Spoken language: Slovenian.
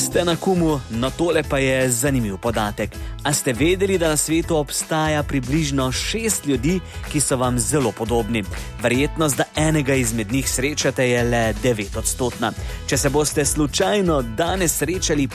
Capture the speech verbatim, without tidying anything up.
Ste na Kumu, no tole pa je zanimiv podatek. A ste vedeli, da na svetu obstaja približno šest ljudi, ki so vam zelo podobni? Verjetnost, da enega izmed njih srečate, je le devet odstotna. Če se boste slučajno danes srečali